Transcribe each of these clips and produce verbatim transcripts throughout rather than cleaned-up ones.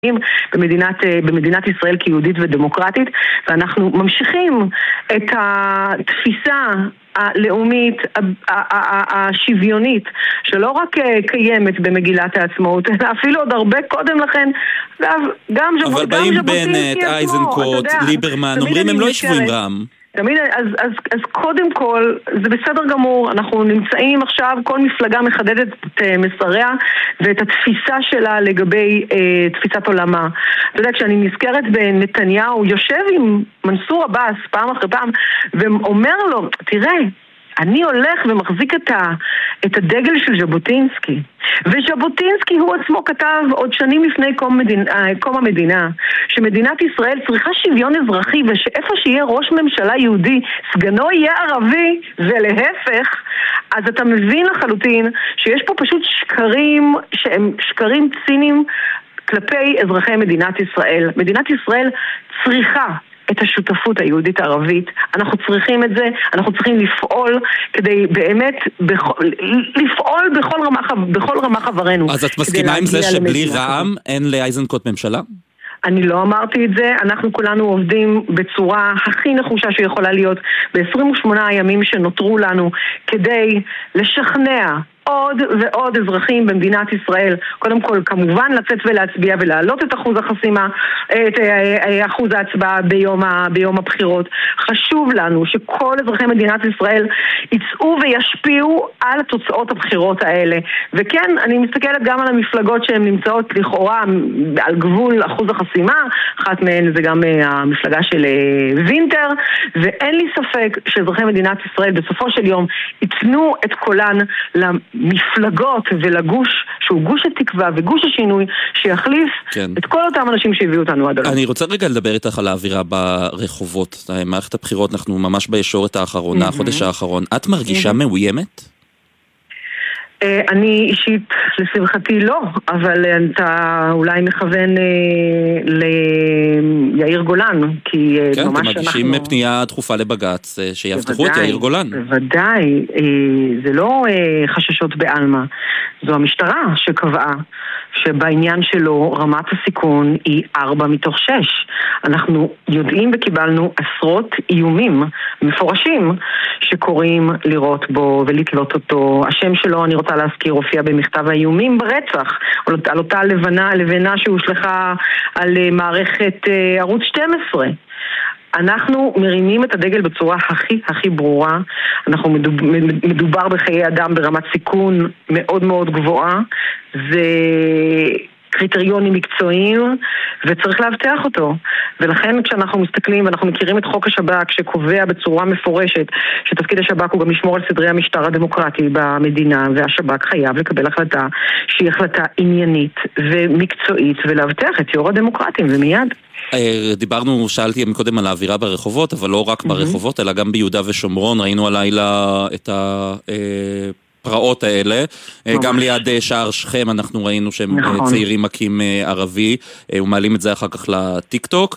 במדינת, במדינת ישראל כיהודית ודמוקרטית, ואנחנו ממשיכים את התפיסה הלאומית השוויונית שלא רק קיימת במגילת העצמאות, אלא אפילו עוד הרבה קודם לכן. גם אבל באים בנט, אייזנקוט, ליברמן, אומרים הם לא ישבו עם רע"מ. תמיד, אז, אז, אז קודם כל, זה בסדר גמור, אנחנו נמצאים עכשיו, כל מפלגה מחדדת את מסריה ואת התפיסה שלה לגבי אה, תפיסת עולמה. אתה יודע, כשאני נזכרת בנתניהו, יושב עם מנסור עבאס פעם אחרי פעם, ואומר לו, תראה, אני הולך ומחזיק את, ה, את הדגל של ז'בוטינסקי, וז'בוטינסקי הוא עצמו כתב עוד שנים לפני קום, מדינה, קום המדינה שמדינת ישראל צריכה שוויון אזרחי, ושאיפה שיהיה ראש ממשלה יהודי סגנו יהיה ערבי ולהפך. אז אתה מבין לחלוטין שיש פה פשוט שקרים שהם שקרים ציניים כלפי אזרחי מדינת ישראל. מדינת ישראל צריכה את השותפות היהודית הערבית, אנחנו צריכים את זה, אנחנו צריכים לפעול כדי באמת בכל, לפעול בכל רמ"ח, בכל רמ"ח עברנו. אז את מסכימה עם זה שבלי רע"מ אין לאייזנקוט ממשלה? אני לא אמרתי את זה, אנחנו כולנו עובדים בצורה הכי נחושה שיכולה להיות ב-עשרים ושמונה הימים שנותרו לנו כדי לשכנע עוד ועוד אזרחים במדינת ישראל, קודם כל כמובן לצאת ולהצביע ולהעלות את אחוז החסימה, את אחוז ההצבעה ביום, ביום הבחירות. חשוב לנו שכל אזרחי מדינת ישראל יצאו וישפיעו על תוצאות הבחירות האלה. וכן, אני מסתכלת גם על המפלגות שהן נמצאות לכאורה על גבול אחוז החסימה, אחת מהן זה גם המפלגה של וינטר, ואין לי ספק שאזרחי מדינת ישראל בסופו של יום יתנו את קולן למפלגות ולגוש שהוא גוש התקווה וגוש השינוי שיחליף כן. את כל אותם אנשים שהביאו אותנו עד הלום. אני רוצה רגע לדבר איתך על האווירה ברחובות. מערכת הבחירות, אנחנו ממש בישורת האחרונה, mm-hmm. החודש האחרון. את מרגישה mm-hmm. מאוימת? אני אישית לשמחתי לא, אבל אתה אולי מכוון ליאיר גולן, כי כן, ממש אתם מרגישים אנחנו... פנייה דחופה לבג"ץ שיבטחו את יאיר גולן. בוודאי, זה לא חששות בעלמא, זו המשטרה שקבעה שבעניין שלו רמת הסיכון היא ארבע מתוך שש. אנחנו יודעים וקיבלנו עשרות איומים מפורשים שקוראים לראות בו ולתלות אותו. השם שלו, אני רוצה להזכיר, הופיע במכתב האיומים ברצח, על אותה לבנה, לבנה שהושלחה על מערכת ערוץ שתים עשרה. אנחנו מרימים את הדגל בצורה הכי הכי ברורה. אנחנו מדובר, מדובר בחיי אדם ברמת סיכון מאוד מאוד גבוהה. זה קריטריונים מקצועיים וצריך להבטח אותו. ולכן כשאנחנו מסתכלים ואנחנו מכירים את חוק השב"כ שקובע בצורה מפורשת שתפקיד השב"כ הוא גם לשמור על סדרי המשטר הדמוקרטי במדינה, והשב"כ חייב לקבל החלטה שהיא החלטה עניינית ומקצועית ולהבטח את יו"ר הדמוקרטים, ומיד. דיברנו, שאלתי מקודם על האווירה ברחובות, אבל לא רק ברחובות, אלא גם ביהודה ושומרון. ראינו הלילה את הפרעות האלה. גם ליד שער שכם אנחנו ראינו שהם צעירים מכים ערבי, ומעלים את זה אחר כך לטיק טוק.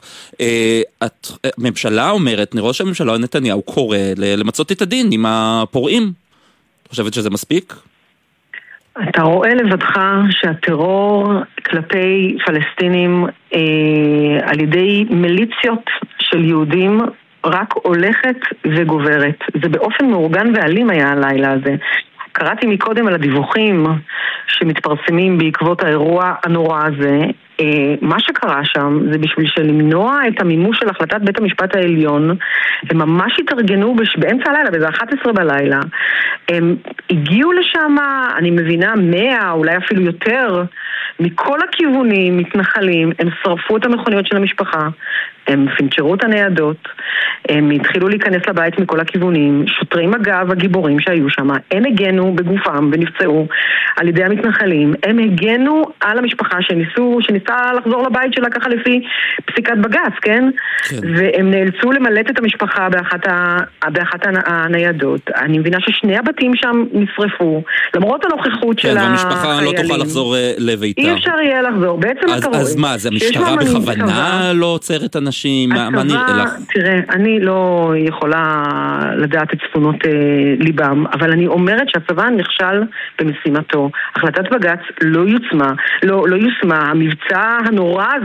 הממשלה אומרת, ראש הממשלה נתניהו קורא למצות את הדין עם הפורעים. את חושבת שזה מספיק? אתה רואה לבדך שהטרור כלפי פלסטינים אה, על ידי מיליציות של יהודים רק הולכת וגוברת. זה באופן מאורגן ואלים היה הלילה הזה. קראתי מקודם על הדיווחים שמתפרסמים בעקבות האירוע הנורא הזה. מה שקרה שם זה בשביל שלמנוע את המימוש של החלטת בית המשפט העליון. הם ממש התארגנו באמצע הלילה, באיזה אחת עשרה בלילה. הם הגיעו לשם, אני מבינה, מאה, אולי אפילו יותר, מכל הכיוונים, מתנחלים. הם שרפו את המכוניות של המשפחה, הם פינצ'רו את הניידות, הם התחילו להיכנס לבית מכל הכיוונים. שוטרים אגב, הגיבורים שהיו שם, הם הגנו בגופם ונפצעו על ידי המתנחלים. הם הגנו על המשפחה שניסו, שניסה לחזור לבית שלה ככה לפי פסיקת בג"ץ, כן? כן. והם נאלצו למלט את המשפחה באחת, ה... באחת הניידות. אני מבינה ששני הבתים שם נשרפו, למרות הנוכחות כן, של החיילים. והמשפחה לא תוכל לחזור לביתה. איתה. אי אפשר יהיה לחזור. בעצם אז, אתה רואה. אז מה, זה המשטרה בכוונה לא עוצרת אנשים? הצבא, מה נראה לך? תראה, אני לא יכולה לדעת את צפונות אה, ליבם, אבל אני אומרת שהצבא נכשל במשימתו. החלטת בג"ץ לא יוצמה, לא, לא יושמה. המבצע הנורא